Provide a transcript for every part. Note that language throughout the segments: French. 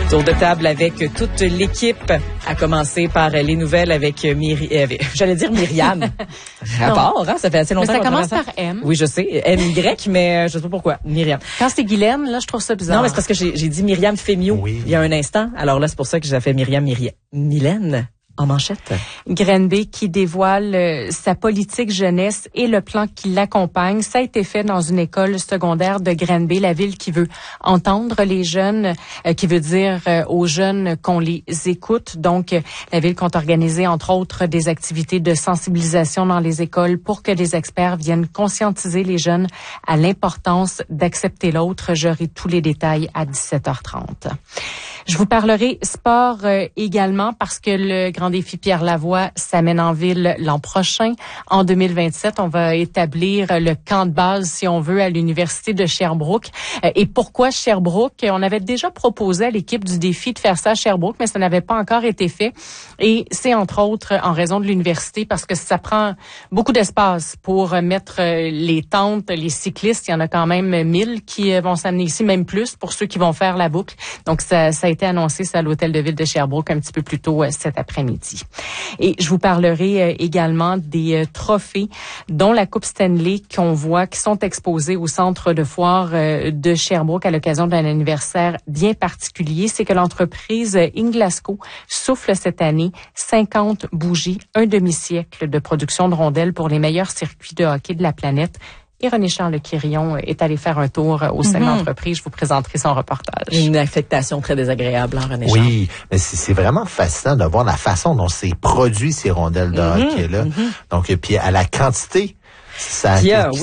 Tour de table avec toute l'équipe, à commencer par les nouvelles avec j'allais dire Myriam. Rapport, hein? Ça fait assez longtemps. Mais ça commence par M. Oui, je sais. M-Y, mais je sais pas pourquoi. Myriam. Quand c'était Guylaine, là, je trouve ça bizarre. Non, mais c'est parce que j'ai dit Myriam Fémio il y a un instant. Alors là, c'est pour ça que j'ai fait Myriam. Mylène. En manchette. Granby qui dévoile sa politique jeunesse et le plan qui l'accompagne. Ça a été fait dans une école secondaire de Granby, la ville qui veut entendre les jeunes, qui veut dire aux jeunes qu'on les écoute. Donc, la ville compte organiser, entre autres, des activités de sensibilisation dans les écoles pour que les experts viennent conscientiser les jeunes à l'importance d'accepter l'autre. J'aurai tous les détails à 17h30. Je vous parlerai sport également parce que le Grand Défi Pierre Lavoie s'amène en ville l'an prochain. En 2027, on va établir le camp de base, si on veut, à l'Université de Sherbrooke. Et pourquoi Sherbrooke? On avait déjà proposé à l'équipe du défi de faire ça à Sherbrooke, mais ça n'avait pas encore été fait. Et c'est entre autres en raison de l'université parce que ça prend beaucoup d'espace pour mettre les tentes, les cyclistes. Il y en a quand même 1000 qui vont s'amener ici, même plus pour ceux qui vont faire la boucle. Donc, ça a été annoncé à l'hôtel de ville de Sherbrooke un petit peu plus tôt cet après-midi. Et je vous parlerai également des trophées, dont la Coupe Stanley qu'on voit, qui sont exposés au centre de foire de Sherbrooke à l'occasion d'un anniversaire bien particulier. C'est que l'entreprise Inglasco souffle cette année 50 bougies, un demi-siècle de production de rondelles pour les meilleurs circuits de hockey de la planète. Et René Charles Quirion est allé faire un tour au sein de l'entreprise. Je vous présenterai son reportage. Une affectation très désagréable, René Charles. Oui, mais c'est vraiment fascinant de voir la façon dont c'est produit ces rondelles de hockey-là. Donc, puis à la quantité, ça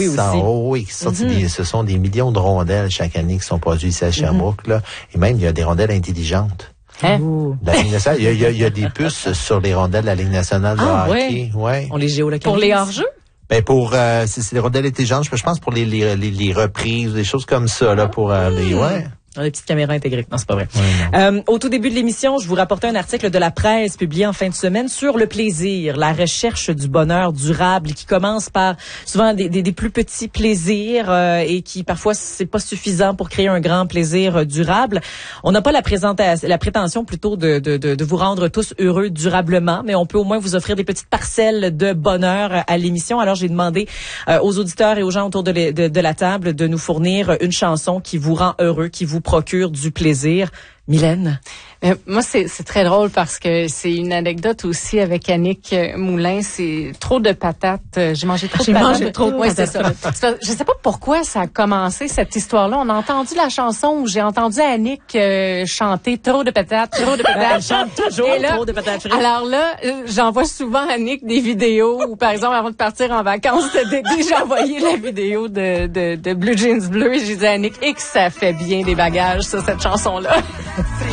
ce sont des millions de rondelles chaque année qui sont produites ici à Sherbrooke, là. Et même, il y a des rondelles intelligentes. Hein? La Ligue nationale, il y a des puces sur les rondelles de la Ligue nationale de hockey. Ouais. On les géolocalise. Pour les hors-jeux? Ben c'est des rondelles intelligentes, je pense pour les reprises, des choses comme ça là pour Des petites caméras intégrées. Non, c'est pas vrai. Au tout début de l'émission, je vous rapportais un article de la presse publié en fin de semaine sur le plaisir, la recherche du bonheur durable qui commence par souvent des plus petits plaisirs et qui parfois c'est pas suffisant pour créer un grand plaisir durable. On n'a pas la prétention plutôt de vous rendre tous heureux durablement, mais on peut au moins vous offrir des petites parcelles de bonheur à l'émission. Alors j'ai demandé aux auditeurs et aux gens autour de la table de nous fournir une chanson qui vous rend heureux, qui vous procure du plaisir. Mylène? Moi, c'est très drôle parce que c'est une anecdote aussi avec Annick Moulin. C'est trop de patates. J'ai mangé trop de patates. J'ai mangé trop de patates. C'est ça. Je sais pas pourquoi ça a commencé, cette histoire-là. On a entendu la chanson où j'ai entendu Annick chanter trop de patates, trop de patates. Elle chante toujours trop de patates frites. Alors là, j'envoie souvent à Annick des vidéos où, par exemple, avant de partir en vacances, j'ai envoyé la vidéo de Blue Jeans Bleu et j'ai dit à Annick, et que ça fait bien des bagages, ça, cette chanson-là.